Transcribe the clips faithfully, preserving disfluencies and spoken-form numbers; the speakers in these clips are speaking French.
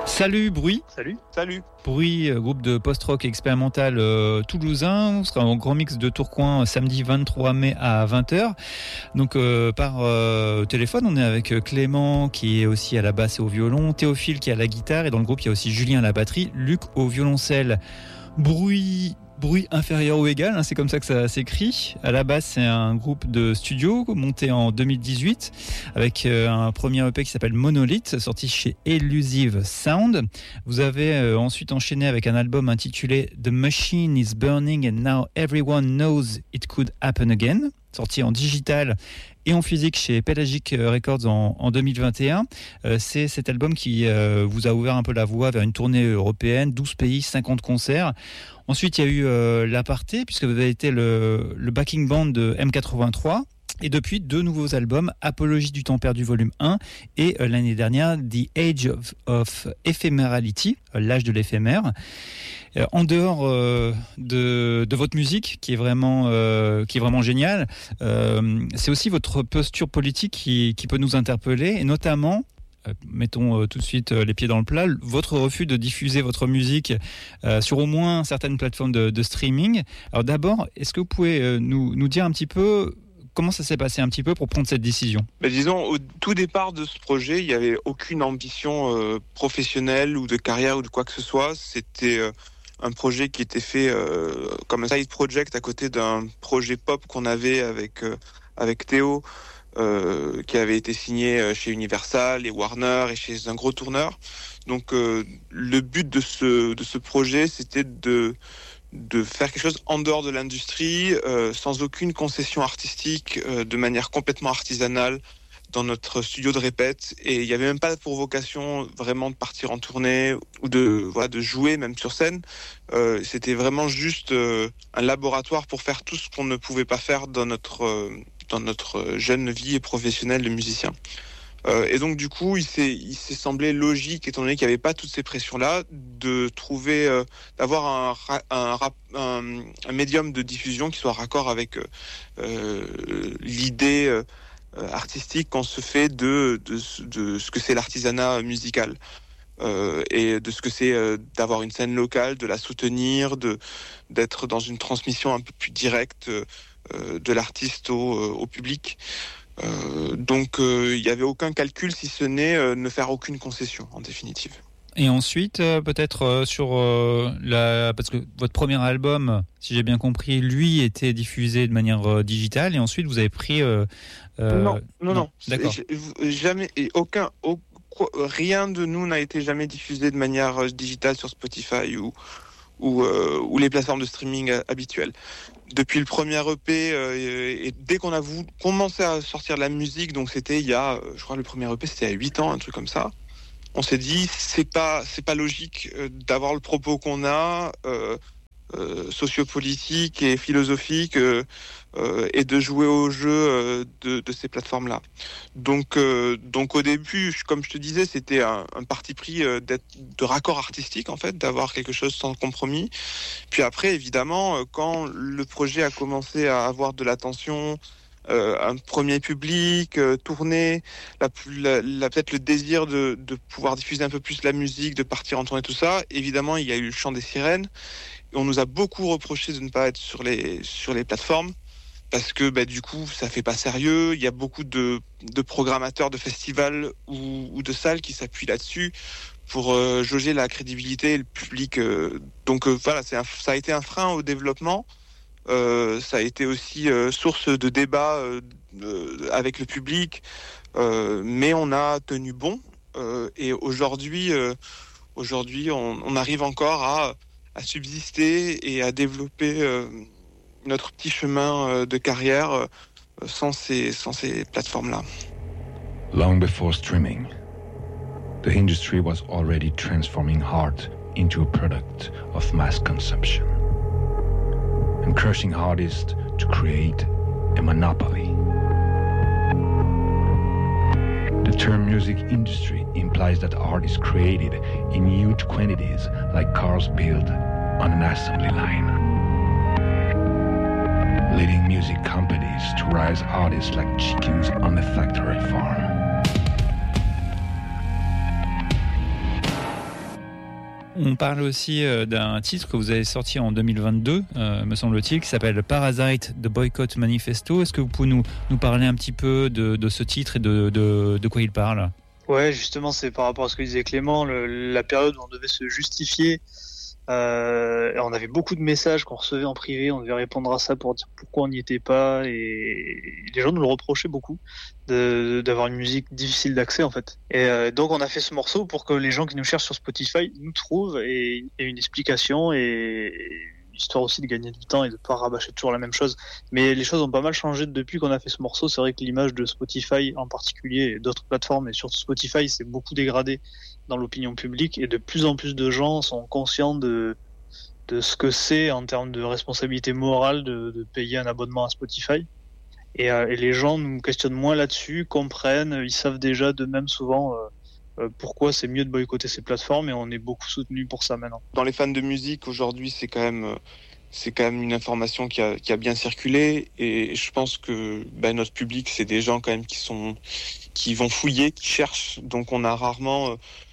Salut Bruit. Salut. Salut. Bruit, groupe de post-rock expérimental euh, toulousain. On sera en grand mix de Tourcoing samedi vingt-trois mai à vingt heures. Donc euh, par euh, téléphone, on est avec Clément qui est aussi à la basse et au violon, Théophile qui est à la guitare et dans le groupe il y a aussi Julien à la batterie, Luc au violoncelle. Bruit... Bruit inférieur ou égal, hein, c'est comme ça que ça s'écrit. À la base, c'est un groupe de studio monté en deux mille dix-huit avec euh, un premier E P qui s'appelle Monolith, sorti chez Elusive Sound. Vous avez euh, ensuite enchaîné avec un album intitulé The Machine is Burning and Now Everyone Knows It Could Happen Again, sorti en digital et en physique chez Pelagic Records en, en deux mille vingt et un. Euh, c'est cet album qui euh, vous a ouvert un peu la voie vers une tournée européenne, douze pays, cinquante concerts. Ensuite, il y a eu euh, l'aparté, puisque vous avez été le, le backing band de M quatre-vingt-trois. Et depuis, deux nouveaux albums, Apologie du temps perdu volume un et euh, l'année dernière, The Age of, of Ephemerality, euh, l'âge de l'éphémère. Euh, en dehors euh, de, de votre musique, qui est vraiment, euh, qui est vraiment géniale, euh, c'est aussi votre posture politique qui, qui peut nous interpeller, et notamment... mettons euh, tout de suite euh, les pieds dans le plat, votre refus de diffuser votre musique euh, sur au moins certaines plateformes de, de streaming. Alors d'abord, est-ce que vous pouvez euh, nous, nous dire un petit peu comment ça s'est passé un petit peu pour prendre cette décision ? Ben, disons, au tout départ de ce projet, il n'y avait aucune ambition euh, professionnelle ou de carrière ou de quoi que ce soit. C'était euh, un projet qui était fait euh, comme un side project à côté d'un projet pop qu'on avait avec, euh, avec Théo. Euh, qui avait été signé chez Universal et Warner et chez un gros tourneur. Donc euh, le but de ce, de ce projet, c'était de, de faire quelque chose en dehors de l'industrie, euh, sans aucune concession artistique, euh, de manière complètement artisanale, dans notre studio de répète. Et il n'y avait même pas pour vocation vraiment de partir en tournée ou de, voilà, de jouer même sur scène. Euh, c'était vraiment juste euh, un laboratoire pour faire tout ce qu'on ne pouvait pas faire dans notre... Euh, dans notre jeune vie professionnelle de musicien. Euh, et donc du coup, il s'est, il s'est semblé logique, étant donné qu'il n'y avait pas toutes ces pressions-là, de trouver, euh, d'avoir un, un, un, un médium de diffusion qui soit raccord avec euh, l'idée euh, artistique qu'on se fait de, de, de ce que c'est l'artisanat musical. Euh, et de ce que c'est euh, d'avoir une scène locale, de la soutenir, de, d'être dans une transmission un peu plus directe euh, de l'artiste au, au public. Euh, donc il euh, n'y avait aucun calcul si ce n'est euh, ne faire aucune concession en définitive. Et ensuite, euh, peut-être euh, sur euh, la... Parce que votre premier album, si j'ai bien compris, lui était diffusé de manière euh, digitale et ensuite vous avez pris... Euh, euh... Non, non, non. non. D'accord. Jamais, et aucun, aucun, rien de nous n'a été jamais diffusé de manière euh, digitale sur Spotify ou, ou, euh, ou les plateformes de streaming euh, habituelles. Depuis le premier E P, euh, et, et dès qu'on a voulu commencer à sortir de la musique, donc c'était il y a, je crois le premier E P c'était il y a huit ans, un truc comme ça, on s'est dit c'est pas, c'est pas logique euh, d'avoir le propos qu'on a, euh, euh, sociopolitique et philosophique, euh, euh, et de jouer au jeu euh, de, de ces plateformes-là. Donc, euh, donc au début, comme je te disais, c'était un, un parti pris euh, d'être de raccord artistique en fait, d'avoir quelque chose sans compromis. Puis après, évidemment, quand le projet a commencé à avoir de l'attention, euh, un premier public, euh, tourner, la, la, la, peut-être le désir de, de pouvoir diffuser un peu plus la musique, de partir en tournée, tout ça, évidemment, il y a eu le chant des sirènes. Et on nous a beaucoup reproché de ne pas être sur les, sur les plateformes parce que bah, du coup, ça fait pas sérieux. Il y a beaucoup de, de programmateurs de festivals ou, ou de salles qui s'appuient là-dessus pour euh, jauger la crédibilité et le public. Euh, donc euh, voilà, c'est un, ça a été un frein au développement. Euh, ça a été aussi euh, source de débat euh, euh, avec le public. Euh, mais on a tenu bon. Euh, et aujourd'hui, euh, aujourd'hui on, on arrive encore à... à subsister et à développer euh, notre petit chemin euh, de carrière euh, sans ces, sans ces plateformes-là. Long before streaming, the industry was already transforming art into a product of mass consumption and crushing artists to create a monopoly. The term music industry implies that art is created in huge quantities like cars built on an assembly line, leading music companies to raise artists like chickens on a factory farm. On parle aussi d'un titre que vous avez sorti en deux mille vingt-deux, euh, me semble-t-il, qui s'appelle Parasite The Boycott Manifesto. Est-ce que vous pouvez nous, nous parler un petit peu de, de ce titre et de, de, de quoi il parle ? Ouais, justement, c'est par rapport à ce que disait Clément, le, la période où on devait se justifier. Euh, on avait beaucoup de messages qu'on recevait en privé, on devait répondre à ça pour dire pourquoi on n'y était pas, et les gens nous le reprochaient beaucoup de, d'avoir une musique difficile d'accès en fait. Et euh, donc on a fait ce morceau pour que les gens qui nous cherchent sur Spotify nous trouvent et, et une explication, et, et histoire aussi de gagner du temps et de pas rabâcher toujours la même chose. Mais les choses ont pas mal changé depuis qu'on a fait ce morceau. C'est vrai que l'image de Spotify en particulier et d'autres plateformes, et surtout Spotify, s'est beaucoup dégradée dans l'opinion publique, et de plus en plus de gens sont conscients de de ce que c'est en termes de responsabilité morale de, de payer un abonnement à Spotify. Et, euh, et les gens nous questionnent moins là-dessus, comprennent, ils savent déjà d'eux-mêmes souvent euh, euh, pourquoi c'est mieux de boycotter ces plateformes, et on est beaucoup soutenus pour ça maintenant. Dans les fans de musique aujourd'hui, c'est quand même c'est quand même une information qui a qui a bien circulé, et je pense que ben, notre public, c'est des gens quand même qui sont qui vont fouiller, qui cherchent. Donc on a rarement euh,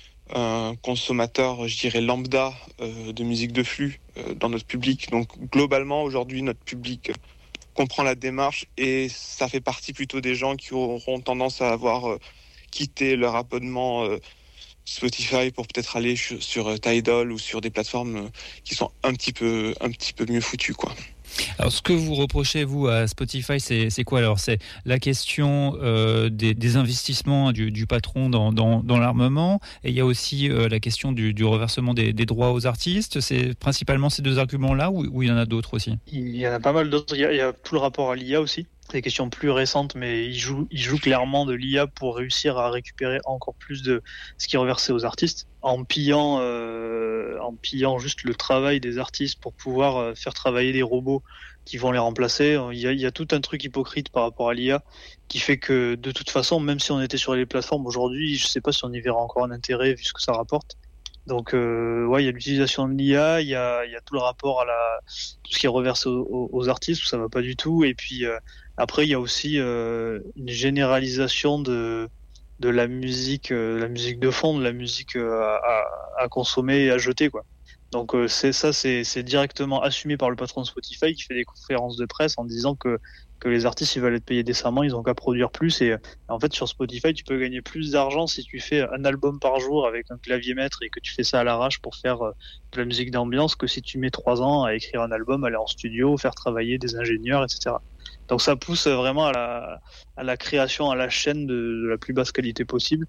un consommateur, je dirais, lambda euh, de musique de flux euh, dans notre public. Donc globalement, aujourd'hui, notre public comprend la démarche, et ça fait partie plutôt des gens qui auront tendance à avoir euh, quitté leur abonnement euh, Spotify pour peut-être aller sur, sur Tidal ou sur des plateformes euh, qui sont un petit peu, un petit peu mieux foutues, quoi. Alors, ce que vous reprochez, vous, à Spotify, c'est, c'est quoi alors ? C'est la question euh, des, des investissements du, du patron dans, dans, dans l'armement, et il y a aussi euh, la question du, du reversement des, des droits aux artistes. C'est principalement ces deux arguments-là, ou, ou il y en a d'autres aussi ? Il y en a pas mal d'autres. Il y a, il y a tout le rapport à l'I A aussi. C'est des questions plus récentes, mais il joue, il joue clairement de l'I A pour réussir à récupérer encore plus de ce qui est reversé aux artistes, en pillant, euh, en pillant juste le travail des artistes pour pouvoir euh, faire travailler des robots qui vont les remplacer. Il y a, il y a tout un truc hypocrite par rapport à l'I A qui fait que, de toute façon, même si on était sur les plateformes aujourd'hui, je sais pas si on y verra encore un intérêt vu ce que ça rapporte. Donc, euh, ouais, il y a l'utilisation de l'I A, il y a, il y a tout le rapport à la, tout ce qui est reversé aux, aux artistes, où ça va pas du tout. Et puis, euh, après, il y a aussi euh, une généralisation de de la musique, euh, la musique de fond, de la musique euh, à, à consommer et à jeter, quoi. Donc euh, c'est ça, c'est, c'est directement assumé par le patron de Spotify, qui fait des conférences de presse en disant que que les artistes, ils veulent être payés décemment, ils ont qu'à produire plus. Et, et en fait, sur Spotify, tu peux gagner plus d'argent si tu fais un album par jour avec un clavier maître et que tu fais ça à l'arrache pour faire euh, de la musique d'ambiance, que si tu mets trois ans à écrire un album, aller en studio, faire travailler des ingénieurs, et cetera. Donc ça pousse vraiment à la, à la création à la chaîne de, de la plus basse qualité possible.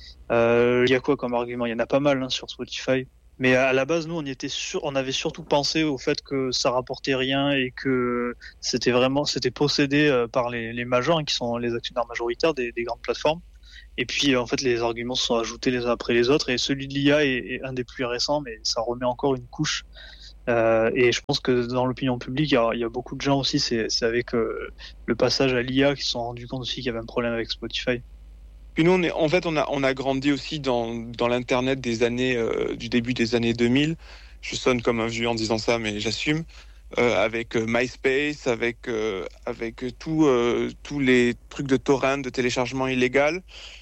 Euh, il y a quoi comme argument ? Il y en a pas mal hein, sur Spotify. Mais à la base, nous, on y était sur, on avait surtout pensé au fait que ça rapportait rien et que c'était vraiment, c'était possédé par les, les majors, hein, qui sont les actionnaires majoritaires des, des grandes plateformes. Et puis, en fait, les arguments se sont ajoutés les uns après les autres. Et celui de l'I A est, est un des plus récents, mais ça remet encore une couche. Euh, et je pense que dans l'opinion publique, il y a, il y a beaucoup de gens aussi, c'est, c'est avec euh, le passage à l'I A qui se sont rendus compte aussi qu'il y avait un problème avec Spotify. Puis nous, on est, en fait, on a, on a grandi aussi dans, dans l'internet des années, euh, du début des années deux mille. Je sonne comme un vieux en disant ça, mais j'assume. Euh, avec euh, MySpace, avec euh, avec tout, euh, tous les trucs de torrent, de téléchargement illégal.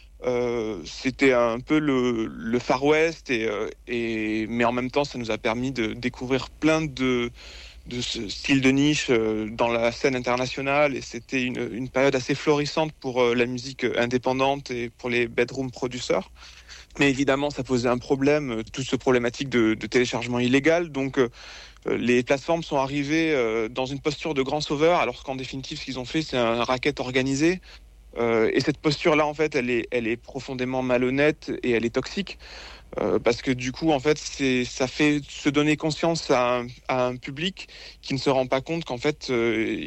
Euh, c'était un peu le, le Far West, et, euh, et mais en même temps, ça nous a permis de découvrir plein de de ce style de niche euh, dans la scène internationale, et c'était une, une période assez florissante pour euh, la musique indépendante et pour les bedroom producers. Mais évidemment, ça posait un problème, euh, toute cette problématique de, de téléchargement illégal. Donc, euh, les plateformes sont arrivées euh, dans une posture de grand sauveur, alors qu'en définitive, ce qu'ils ont fait, c'est un racket organisé. Euh, et cette posture-là, en fait, elle est, elle est profondément malhonnête et elle est toxique. Euh, parce que du coup, en fait, c'est, ça fait se donner conscience à un, à un public qui ne se rend pas compte qu'en fait, euh,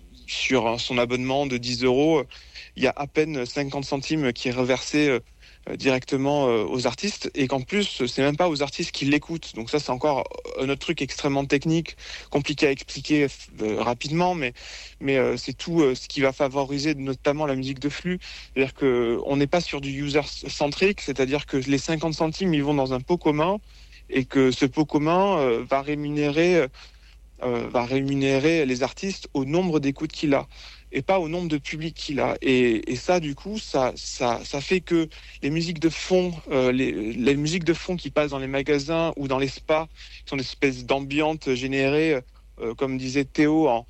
sur son abonnement de dix euros, il y a à peine cinquante centimes qui est reversé euh, directement euh, aux artistes, et qu'en plus, c'est même pas aux artistes qui l'écoutent. Donc ça, c'est encore un autre truc extrêmement technique, compliqué à expliquer euh, rapidement, mais mais euh, c'est tout euh, ce qui va favoriser notamment la musique de flux. C'est-à-dire que on n'est pas sur du user-centric, c'est-à-dire que les cinquante centimes, ils vont dans un pot commun, et que ce pot commun euh, va rémunérer euh, va rémunérer les artistes au nombre d'écoutes qu'il a. et pas au nombre de public qu'il a. Et, et ça, du coup, ça, ça, ça fait que les musiques de fond, euh, les, les musiques de fond qui passent dans les magasins ou dans les spas, qui sont des espèces d'ambiantes générées, euh, comme disait Théo, en,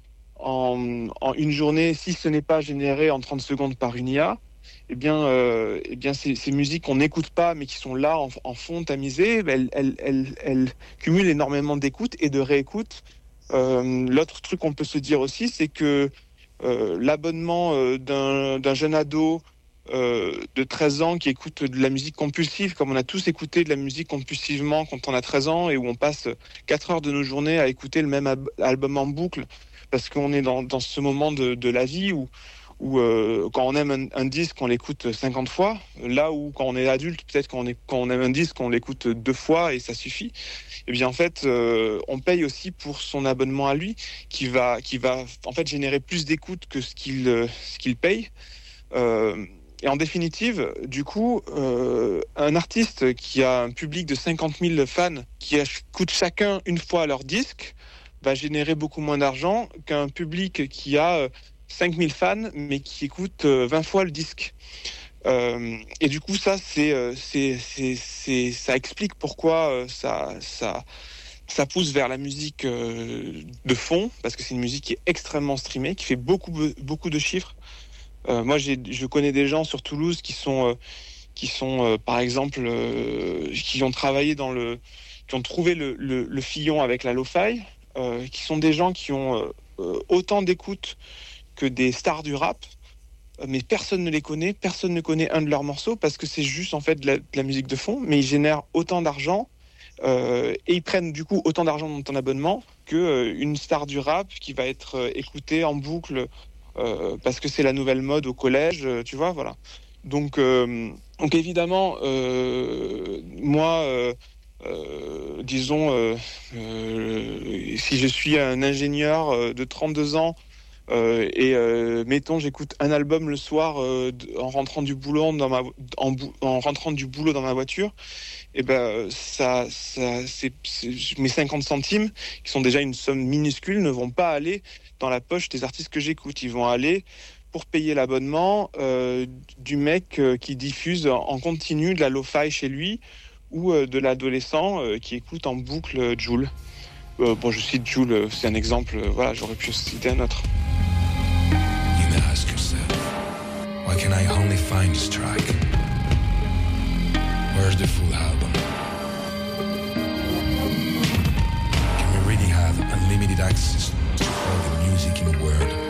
en, en une journée, si ce n'est pas généré en trente secondes par une I A, eh bien, euh, eh bien ces, ces musiques qu'on n'écoute pas, mais qui sont là en, en fond, tamisées, elles, elles, elles, elles cumulent énormément d'écoute et de réécoute. Euh, l'autre truc qu'on peut se dire aussi, c'est que euh, l'abonnement euh, d'un, d'un jeune ado euh, de treize ans qui écoute de la musique compulsive, comme on a tous écouté de la musique compulsivement quand on a treize ans et où on passe quatre heures de nos journées à écouter le même ab- album en boucle, parce qu'on est dans, dans ce moment de, de la vie où où euh, quand on aime un, un disque, on l'écoute cinquante fois, là où quand on est adulte, peut-être qu'on est, quand on aime un disque, on l'écoute deux fois et ça suffit. Et bien en fait, euh, on paye aussi pour son abonnement à lui, qui va, qui va en fait générer plus d'écoute que ce qu'il, euh, ce qu'il paye. Euh, et en définitive, du coup, euh, un artiste qui a un public de cinquante mille fans, qui écoutent chacun une fois leur disque, va générer beaucoup moins d'argent qu'un public qui a euh, cinq mille fans, mais qui écoutent vingt fois le disque. Euh, et du coup, ça, c'est, c'est, c'est, c'est, ça explique pourquoi ça, ça, ça pousse vers la musique de fond, parce que c'est une musique qui est extrêmement streamée, qui fait beaucoup, beaucoup de chiffres. Euh, moi, j'ai, je connais des gens sur Toulouse qui sont, qui sont, par exemple, qui ont travaillé dans le, qui ont trouvé le, le, le filon avec la lo-fi, euh, qui sont des gens qui ont euh, autant d'écoute que des stars du rap, mais personne ne les connaît, personne ne connaît un de leurs morceaux parce que c'est juste en fait de la, de la musique de fond, mais ils génèrent autant d'argent euh, et ils prennent du coup autant d'argent dans ton abonnement que euh, une star du rap qui va être euh, écoutée en boucle euh, parce que c'est la nouvelle mode au collège, euh, tu vois, voilà. Donc, euh, donc évidemment, euh, moi. Euh, Euh, disons, euh, euh, si je suis un ingénieur de trente-deux ans euh, et euh, mettons j'écoute un album le soir euh, en rentrant du boulot dans ma en, en rentrant du boulot dans ma voiture, et ben ça, ça c'est, c'est mes cinquante centimes qui sont déjà une somme minuscule ne vont pas aller dans la poche des artistes que j'écoute, ils vont aller pour payer l'abonnement euh, du mec euh, qui diffuse en continu de la lo-fi chez lui, ou de l'adolescent euh, qui écoute en boucle euh, Jul. Euh, bon, je cite Jul, euh, c'est un exemple, euh, voilà, j'aurais pu citer un autre. You may ask yourself, why can I only find this track? Where's the full album? Can we really have unlimited access to all the music in the world?